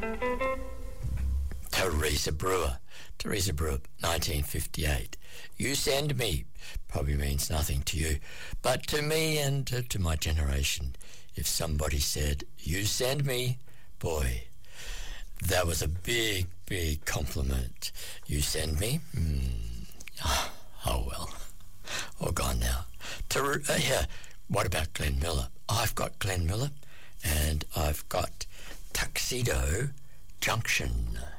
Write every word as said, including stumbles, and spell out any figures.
Teresa Brewer. Teresa Brewer, nineteen fifty-eight. You send me probably means nothing to you, but to me and uh, to my generation, if somebody said, you send me, boy, that was a big, big compliment. You send me? Mm. Oh, well. All gone now. Ter- uh, yeah. What about Glenn Miller? I've got Glenn Miller, and I've got Tuxedo Junction.